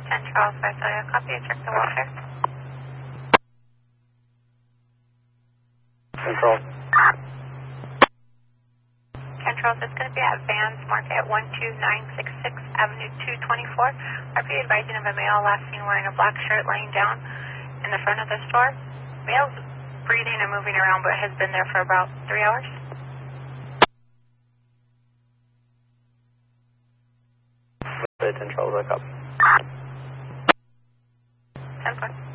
10 Charles, I saw you. Copy. I checked the welfare. Control. 10 Charles, it's going to be at Vans Market, 12966 Avenue 224. RP advising of a male last seen wearing a black shirt laying down in the front of the store. Male's breathing and moving around but has been there for about 3 hours. 10 Charles, I copy. 10-4.